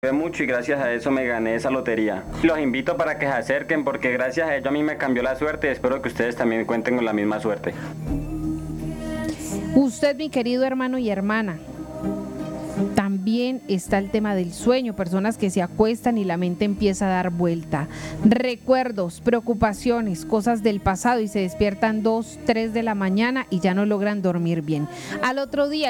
mucho y gracias a eso me gané esa lotería. Los invito para que se acerquen porque gracias a ello a mí me cambió la suerte y espero que ustedes también cuenten con la misma suerte. Usted, mi querido hermano y hermana, también está el tema del sueño, personas que se acuestan y la mente empieza a dar vuelta. Recuerdos, preocupaciones, cosas del pasado y se despiertan 2, 3 de la mañana y ya no logran dormir bien. Al otro día